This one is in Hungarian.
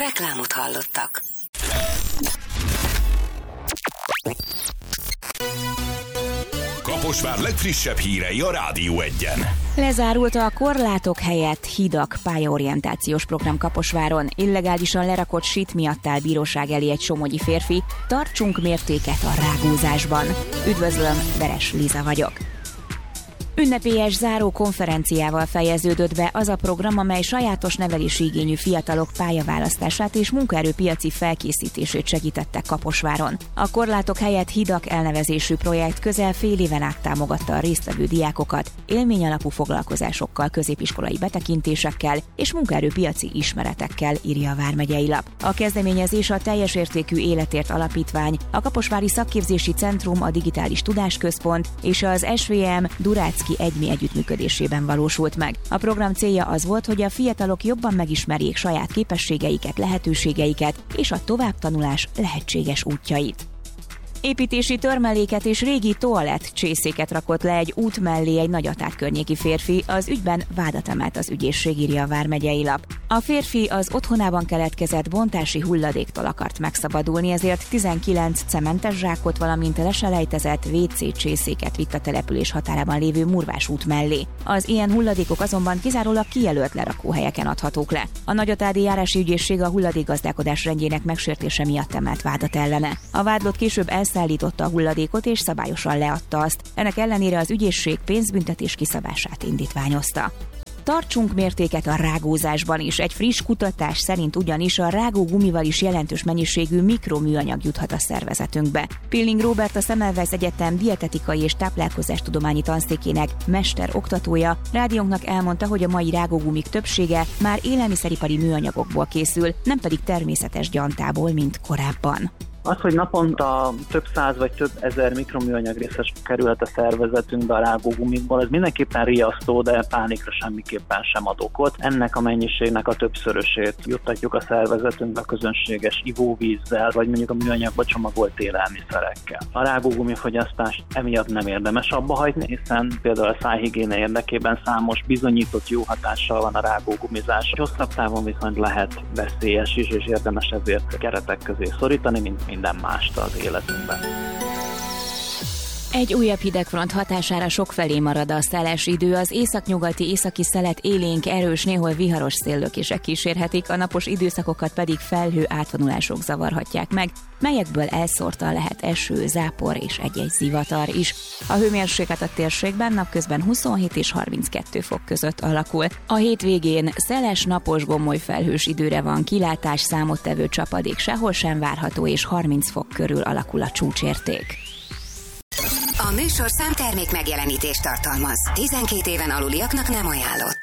Reklámot hallottak. Kaposvár legfrissebb hírei a Rádió Egyen. Lezárult a Korlátok helyett hidak pályaorientációs program Kaposváron. Illegálisan lerakott sit miatt áll bíróság elé egy somogyi férfi. Tartsunk mértéket a rágózásban. Üdvözlöm, Veres Liza vagyok. Ünnepélyes záró konferenciával fejeződött be az a program, amely sajátos nevelési igényű fiatalok pályaválasztását és munkaerőpiaci felkészítését segítette Kaposváron. A Korlátok helyett hidak elnevezésű projekt közel fél éven át támogatta a résztvevő diákokat élményalapú foglalkozásokkal, középiskolai betekintésekkel és munkaerőpiaci ismeretekkel, írja a Vármegyei Lap. A kezdeményezés a Teljes Értékű Életért Alapítvány, a Kaposvári Szakképzési Centrum, a Digitális Tudásközpont és az SVM Durácki Egymi együttműködésében valósult meg. A program célja az volt, hogy a fiatalok jobban megismerjék saját képességeiket, lehetőségeiket és a továbbtanulás lehetséges útjait. Építési törmeléket és régi toalett csészéket rakott le egy út mellé egy Nagyatát környéki férfi, az ügyben vádat emelt az ügyészség, írja a Vármegyei Lap. A férfi az otthonában keletkezett bontási hulladéktól akart megszabadulni, ezért 19 cementes zsákot, valamint leselejtezett WC csészéket vitt a település határában lévő Murvás út mellé. Az ilyen hulladékok azonban kizárólag kijelölt lerakóhelyeken adhatók le. A Nagyatádi járási ügyészség a hulladékgazdálkodás rendjének megsértése miatt emelt vádat ellene. A vádlott később elszállította a hulladékot és szabályosan leadta azt. Ennek ellenére az ügyészség pénzbüntetés kiszabását indítványozta. Tartsunk mértéket a rágózásban is. Egy friss kutatás szerint ugyanis a rágógumival is jelentős mennyiségű mikroműanyag juthat a szervezetünkbe. Pilling Róbert, a Semmelweis Egyetem dietetikai és táplálkozástudományi tanszékének mesteroktatója rádiónknak elmondta, hogy a mai rágógumik többsége már élelmiszeripari műanyagokból készül, nem pedig természetes gyantából, mint korábban. Az, hogy naponta több száz vagy több ezer mikroműanyag részes kerülhet a szervezetünkbe a rágógumikból, ez mindenképpen riasztó, de pánikra semmiképpen sem ad okot. Ennek a mennyiségnek a többszörösét juttatjuk a szervezetünkbe közönséges ivóvízzel, vagy mondjuk a műanyagba csomagolt élelmiszerekkel. A rágógumi fogyasztást emiatt nem érdemes abba hagyni, hiszen például a szájhigiéne érdekében számos bizonyított jó hatással van a rágógumizás. Hosszabb távon viszont lehet veszélyes is, és érdemes ezért keretek közé szorítani, mint minden mást az életünkben. Egy újabb hidegfront hatására sokfelé marad a szeles idő, az északnyugati északi szelet élénk, erős, néhol viharos széllökések kísérhetik, a napos időszakokat pedig felhő átvonulások zavarhatják meg, melyekből elszórtan lehet eső, zápor és egy-egy zivatar is. A hőmérséklet a térségben napközben 27 és 32 fok között alakul. A hétvégén szeles, napos, gomoly felhős időre van kilátás, számottevő csapadék sehol sem várható, és 30 fok körül alakul a csúcsérték. A műsorszám termék megjelenítést tartalmaz. 12 éven aluliaknak nem ajánlott.